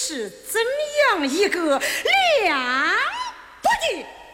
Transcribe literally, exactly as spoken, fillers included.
是怎样一个了不得